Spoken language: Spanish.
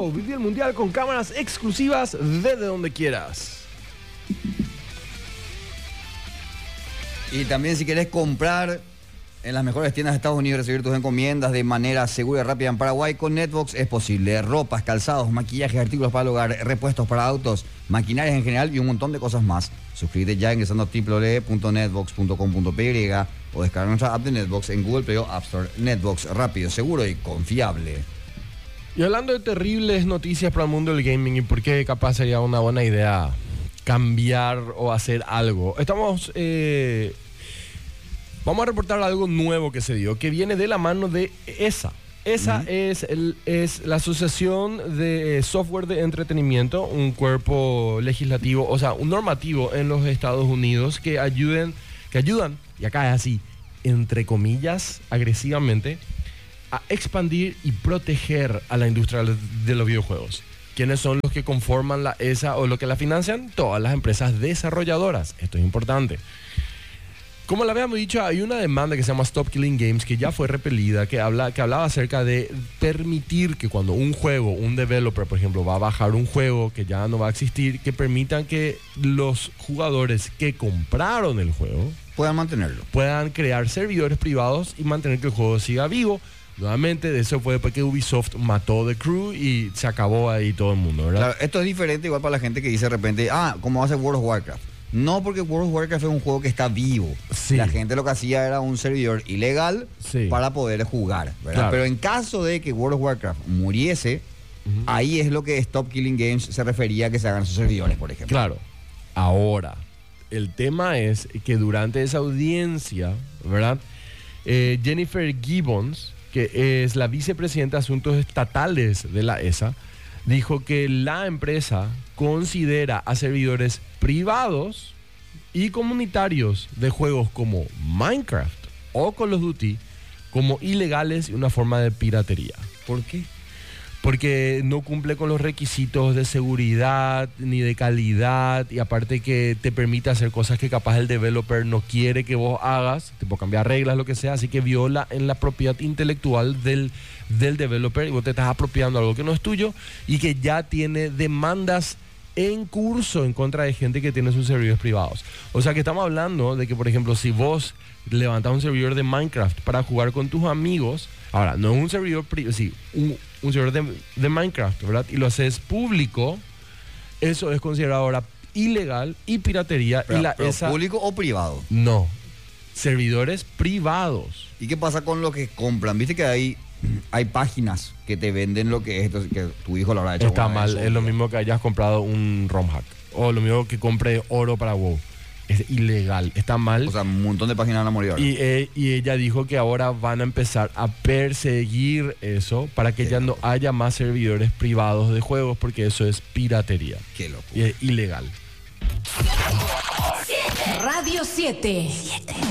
Pro. Viví el mundial con cámaras exclusivas desde donde quieras. Y también si querés comprar en las mejores tiendas de Estados Unidos, recibir tus encomiendas de manera segura y rápida en Paraguay, con Netbox es posible. Ropas, calzados, maquillajes, artículos para el hogar, repuestos para autos, maquinarias en general y un montón de cosas más. Suscríbete ya ingresando a www.netbox.com.py o descarga nuestra app de Netbox en Google Play o App Store. Netbox, rápido, seguro y confiable. Y hablando de terribles noticias para el mundo del gaming y por qué capaz sería una buena idea cambiar o hacer algo. Vamos a reportar algo nuevo que se dio, que viene de la mano de ESA. ESA es la Asociación de Software de Entretenimiento, un cuerpo legislativo, o sea, un normativo en los Estados Unidos que ayudan, y acá es así, entre comillas, agresivamente, a expandir y proteger a la industria de los videojuegos. ¿Quiénes son los que conforman la ESA o los que la financian? Todas las empresas desarrolladoras. Esto es importante. Como le habíamos dicho, hay una demanda que se llama Stop Killing Games, que ya fue repelida, que hablaba acerca de permitir que cuando un juego, un developer, por ejemplo, va a bajar un juego que ya no va a existir, que permitan que los jugadores que compraron el juego puedan mantenerlo. Puedan crear servidores privados y mantener que el juego siga vivo. Nuevamente, de eso fue después que Ubisoft mató The Crew y se acabó ahí todo el mundo, ¿verdad? Claro, esto es diferente igual para la gente que dice de repente, ¿cómo hace World of Warcraft? No, porque World of Warcraft es un juego que está vivo. Sí. La gente lo que hacía era un servidor ilegal para poder jugar, ¿verdad? Claro. Pero en caso de que World of Warcraft muriese, ahí es lo que Stop Killing Games se refería a que se hagan esos servidores, por ejemplo. Claro. Ahora, el tema es que durante esa audiencia, ¿verdad? Jennifer Gibbons, que es la vicepresidenta de Asuntos Estatales de la ESA, dijo que la empresa considera a servidores privados y comunitarios de juegos como Minecraft o Call of Duty como ilegales y una forma de piratería. ¿Por qué? Porque no cumple con los requisitos de seguridad ni de calidad, y aparte que te permite hacer cosas que capaz el developer no quiere que vos hagas, tipo cambiar reglas, lo que sea, así que viola en la propiedad intelectual del developer, y vos te estás apropiando algo que no es tuyo y que ya tiene demandas en curso en contra de gente que tiene sus servidores privados. O sea que estamos hablando de que, por ejemplo, si vos levantás un servidor de Minecraft para jugar con tus amigos, ahora, no es un servidor privado, sí, un servidor de Minecraft, ¿verdad? Y lo haces público, eso es considerado ahora ilegal y piratería. Pero, y la ¿pero público o privado? No, servidores privados. ¿Y qué pasa con lo que compran? Viste que hay páginas que te venden lo que es esto, que tu hijo lo habrá hecho. Está mal, es lo mismo que hayas comprado un ROM hack, o lo mismo que compre oro para WoW. Es ilegal, está mal. O sea, un montón de páginas van a morir ahora. Y ella dijo que ahora van a empezar a perseguir eso para que ya no haya más servidores privados de juegos, porque eso es piratería. Qué loco. Y es ilegal. Radio 7.